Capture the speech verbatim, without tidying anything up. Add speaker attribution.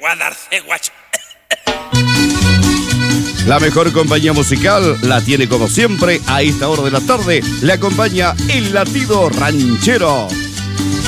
Speaker 1: voy a darse, guacho.
Speaker 2: La mejor compañía musical la tiene como siempre a esta hora de la tarde. Le acompaña el latido ranchero.